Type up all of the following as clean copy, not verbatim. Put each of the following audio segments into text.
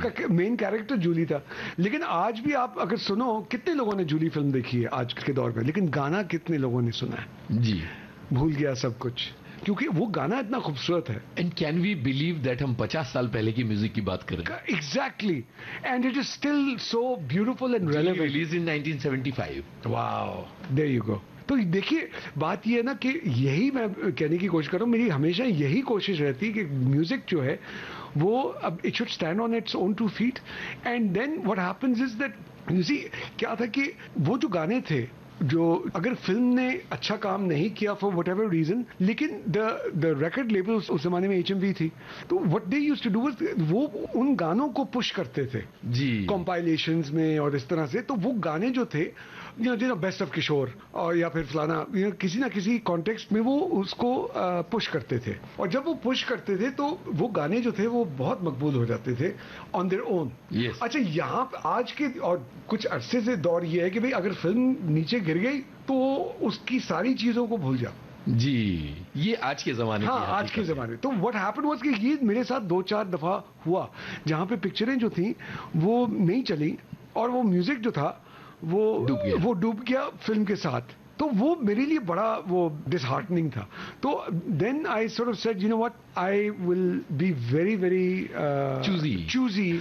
उसका main character Jully था। लेकिन आज भी आप अगर सुनो, कितने लोगों ने जूली फिल्म देखी है आज के दौर में, लेकिन गाना कितने लोगों ने सुना है? जी, भूल गया सब कुछ, क्योंकि वो गाना इतना खूबसूरत है। And can we believe that हम 50 साल पहले की म्यूजिक की बात करें? Exactly, and it is still so beautiful and relevant. Release in 1975। Wow, there you go. तो देखिए, बात ये है ना कि यही मैं कहने की कोशिश कर रहा हूँ, मेरी हमेशा यही कोशिश रहती है कि म्यूजिक जो है वो अब it should stand on its own 2 feet, and then what happens is that you see, क्या था कि वो जो गाने थे, जो अगर फिल्म ने अच्छा काम नहीं किया फॉर वट एवर रीजन, लेकिन द रिकॉर्ड लेबल उस जमाने में HMV थी, तो what they used to do was वो उन गानों को पुश करते थे जी, कॉम्पाइलेशंस में और इस तरह से। तो वो गाने जो थे, बेस्ट ऑफ किशोर और या फिर फलाना, किसी ना किसी कॉन्टेक्स्ट में वो उसको पुश करते थे, और जब वो पुश करते थे तो वो गाने जो थे वो बहुत मकबूल हो जाते थे ऑन देयर ओन। अच्छा, यहाँ आज के और कुछ अरसे से दौर ये है कि भाई अगर फिल्म नीचे गिर गई तो उसकी सारी चीजों को भूल जाओ। जी, ये आज के जमाने हाँ, आज के जमाने। तो व्हाट हैपेंड वाज कि ये मेरे साथ 2-4 दफा हुआ, जहां पे पिक्चरें जो थी वो नहीं चली और वो म्यूजिक जो था वो डूब गया फिल्म के साथ। तो वो मेरे लिए बड़ा वो डिसहार्टनिंग था। तो then I sort of said, you know what, I will be very very choosy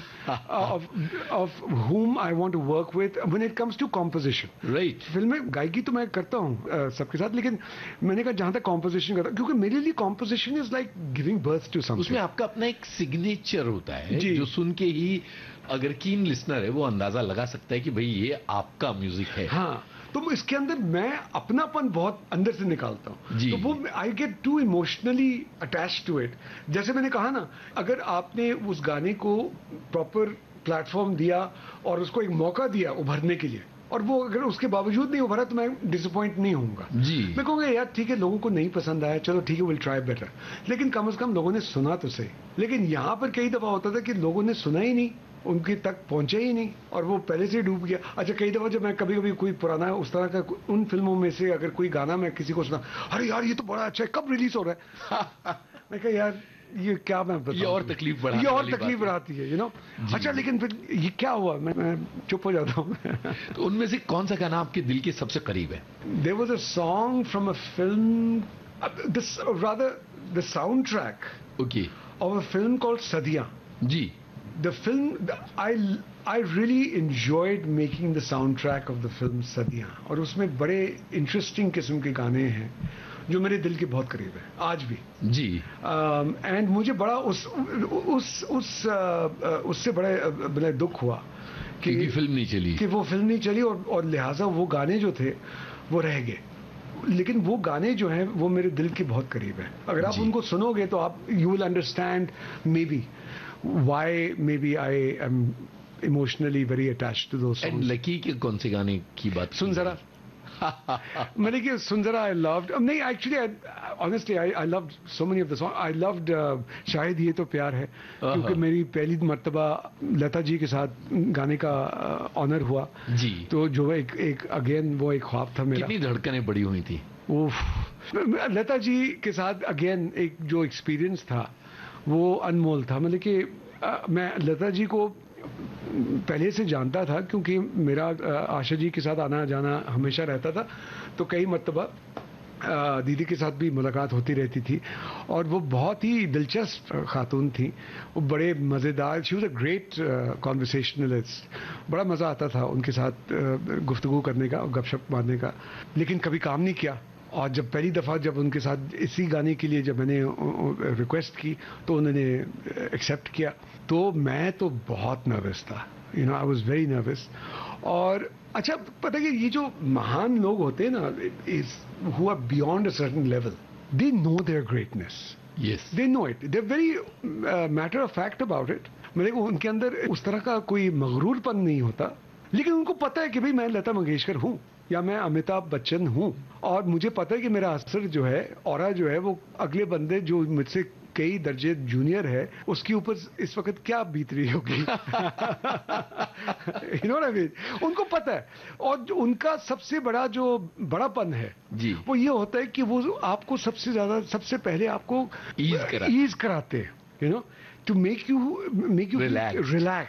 of whom I want to work with when it comes to composition. Right. Film में गायकी तो मैं करता हूँ सबके साथ, लेकिन मैंने कहा जहां तक कॉम्पोजिशन करता, क्योंकि मेरे लिए composition is like giving birth to something. उसमें आपका अपना एक सिग्नेचर होता है जो सुन के ही अगर कीन लिसनर है वो अंदाजा लगा सकता है कि भाई ये आपका म्यूजिक है। हाँ, तो इसके अंदर मैं अपनापन बहुत अंदर से निकालता हूँ, तो वो I get to emotionally attach to it. जैसे मैंने कहा ना, अगर आपने उस गाने को प्रॉपर प्लेटफॉर्म दिया और उसको एक मौका दिया उभरने के लिए, और वो अगर उसके बावजूद नहीं उभरा तो मैं डिसअपॉइंट नहीं होऊंगा जी। मैं कहूँगा यार ठीक है, लोगों को नहीं पसंद आया, चलो ठीक है, विल ट्राई बेटर, लेकिन कम से कम लोगों ने सुना तो सही। लेकिन यहाँ पर कई दफा होता था कि लोगों ने सुना ही नहीं, उनके तक पहुंचे ही नहीं और वो पहले से डूब गया। अच्छा, कई दफा जब मैं कभी कभी कोई पुराना उस तरह का उन फिल्मों में से अगर कोई गाना मैं किसी को सुना, अरे यार ये तो बड़ा अच्छा है, कब रिलीज हो रहा है मैं कहा यार ये क्या मैं बताऊं, ये और तकलीफ बढ़ाती है, यू नो। अच्छा, लेकिन फिर ये क्या हुआ, मैं चुप हो जाता हूँ तो उनमें से कौन सा गाना आपके दिल के सबसे करीब है? There was a song from a film, rather the sound track okay, of a film called Sadiyaan. Ji. The film, I really enjoyed making the soundtrack of the film सदियां, और उसमें बड़े इंटरेस्टिंग किस्म के गाने हैं जो मेरे दिल के बहुत करीब है आज भी जी। एंड मुझे बड़ा उससे बड़े दुख हुआ कि फिल्म नहीं चली और लिहाजा वो गाने जो थे वो रह गए। लेकिन वो गाने जो हैं वो मेरे दिल के बहुत करीब हैं। अगर आप उनको सुनोगे तो आप you will understand may be why maybe I am emotionally very attached to those songs. And lucky के कौन से गाने की बात? सुन जरा मैंने कि सुन जरा I loved, नहीं actually honestly I loved so many of the songs. I loved शायद ये तो प्यार है, क्योंकि मेरी पहली मर्तबा लता जी के साथ गाने का ऑनर हुआ जी। तो जो एक अगेन वो एक ख्वाब था मेरा। कितनी धड़कनें बड़ी हुई थी लता जी के साथ, अगेन एक जो एक्सपीरियंस था वो अनमोल था। मतलब कि मैं लता जी को पहले से जानता था क्योंकि मेरा आशा जी के साथ आना जाना हमेशा रहता था, तो कई मर्तबा दीदी के साथ भी मुलाकात होती रहती थी और वो बहुत ही दिलचस्प खातून थी, वो बड़े मज़ेदार, she was a great conversationalist, बड़ा मज़ा आता था उनके साथ गुफ्तगू करने का और गपशप मारने का, लेकिन कभी काम नहीं किया। और जब पहली दफ़ा जब उनके साथ इसी गाने के लिए जब मैंने रिक्वेस्ट की तो उन्होंने एक्सेप्ट किया, तो मैं तो बहुत नर्वस था, you know, I was very nervous. और अच्छा, पता है कि ये जो महान लोग होते हैं ना, is who are beyond a certain level, they know there greatness, yes, they know it, they are very matter of fact about it. मेरे को उनके अंदर उस तरह का कोई मगरूरपन नहीं होता, लेकिन उनको पता है कि भाई मैं लता मंगेशकर हूँ या मैं अमिताभ बच्चन हूँ, और मुझे पता है कि मेरा असर जो है, ऑरा जो है, वो अगले बंदे जो मुझसे कई दर्जे जूनियर है उसके ऊपर इस वक्त क्या बीत रही होगी you know what I mean, उनको पता है। और जो उनका सबसे बड़ा जो बड़ापन है जी, वो ये होता है कि वो आपको सबसे पहले आपको ईज कराते हैं, you know, to make you relax,